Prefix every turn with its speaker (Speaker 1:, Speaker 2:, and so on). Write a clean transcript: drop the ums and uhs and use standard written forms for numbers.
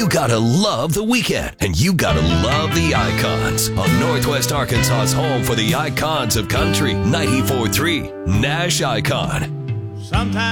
Speaker 1: You gotta love the weekend, and you gotta love the Icons on Northwest Arkansas's home for the icons of country. 94.3 Nash Icon.
Speaker 2: Sometimes